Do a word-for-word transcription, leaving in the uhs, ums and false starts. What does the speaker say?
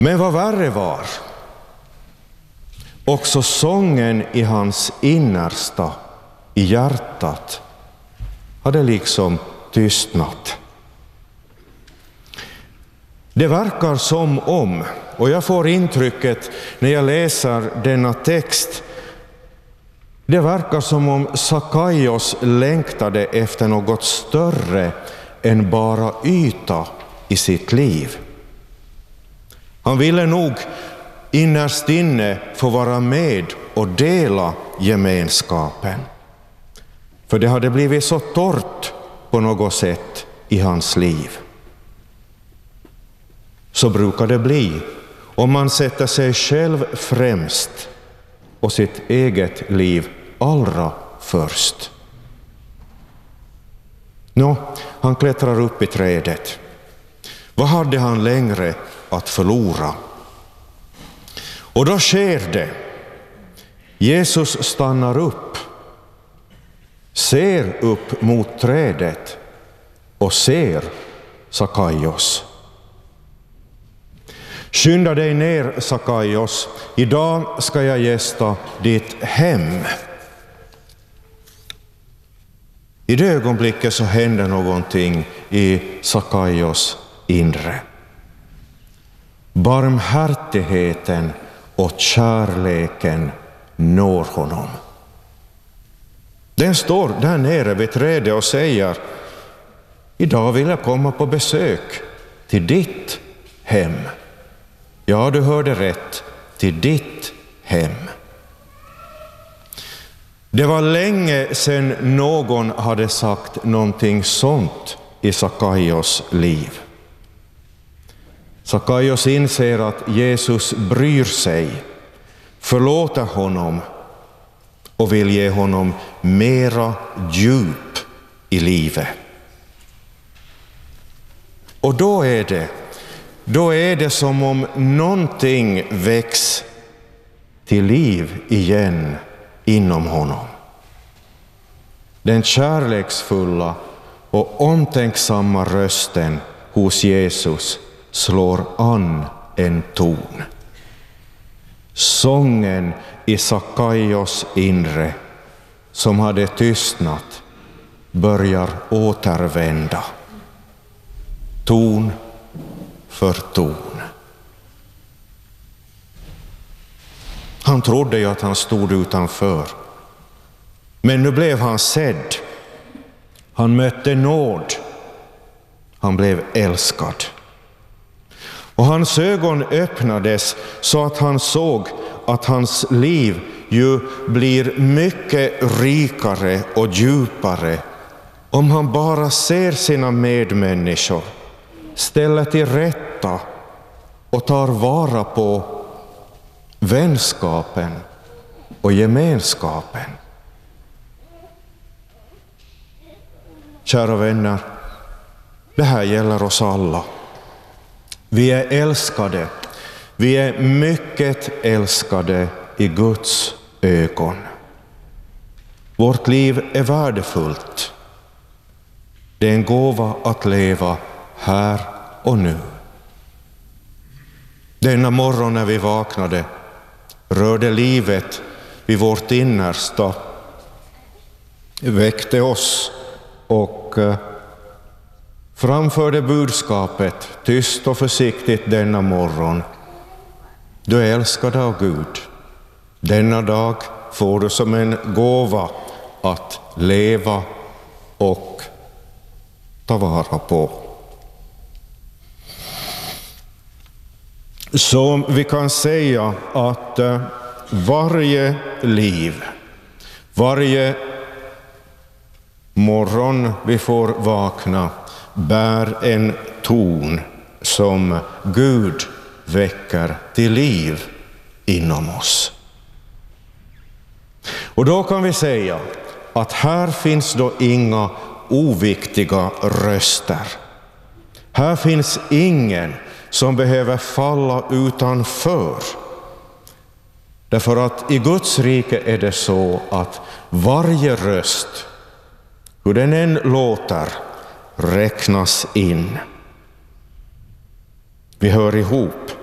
Men vad värre var, också sången i hans innersta, i hjärtat, hade liksom tystnat. Det verkar som om, och jag får intrycket när jag läser denna text, det verkar som om Sakaios längtade efter något större än bara yta i sitt liv. Han ville nog innerst inne få vara med och dela gemenskapen. För det hade blivit så torrt på något sätt i hans liv. Så brukar det bli om man sätter sig själv främst och sitt eget liv allra först. Nå, han klättrar upp i trädet. Vad hade han längre att förlora? Och då sker det. Jesus stannar upp, ser upp mot trädet och ser Sakaios. Skynda dig ner, Sakaios. Idag ska jag gästa ditt hem. I det ögonblicket så händer någonting i Sakaios inre. Barmhärtigheten och kärleken når honom. Den står där nere vid trädet och säger: idag vill jag komma på besök till ditt hem. Ja, du hörde rätt, till ditt hem. Det var länge sedan någon hade sagt någonting sånt i Sakaios liv. Sakaios inser att Jesus bryr sig, förlåter honom och vill ge honom mera djup i livet. Och då är det, då är det som om någonting väcks till liv igen inom honom. Den kärleksfulla och omtänksamma rösten hos Jesus slår an en ton. Sången i Sakaios inre som hade tystnat börjar återvända. Ton för ton. Han trodde ju att han stod utanför. Men nu blev han sedd. Han mötte nåd. Han blev älskad. Och hans ögon öppnades så att han såg att hans liv ju blir mycket rikare och djupare om han bara ser sina medmänniskor, ställer till rätta och tar vara på vänskapen och gemenskapen. Kära vänner, det här gäller oss alla. Vi är älskade. Vi är mycket älskade i Guds ögon. Vårt liv är värdefullt. Det är en gåva att leva här och nu. Denna morgon när vi vaknade rörde livet vid vårt innersta, väckte oss och framförde budskapet tyst och försiktigt denna morgon. Du är älskad av Gud. Denna dag får du som en gåva att leva och ta vara på. Så vi kan säga att varje liv, varje morgon vi får vakna bär en ton som Gud väcker till liv inom oss. Och då kan vi säga att här finns då inga oviktiga röster. Här finns ingen som behöver falla utanför. Därför att i Guds rike är det så att varje röst, hur den än låter, räknas in. Vi hör ihop.